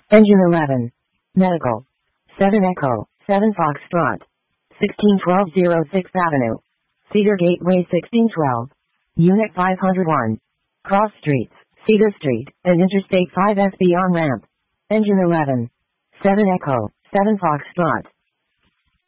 Engine 11. Medical. 7 Echo, 7 Foxtrot. 1612 06th Avenue. Cedar Gateway 1612. Unit 501. Cross Streets, Cedar Street, and Interstate 5 SB on ramp. Engine 11. 7 Echo, 7 Foxtrot.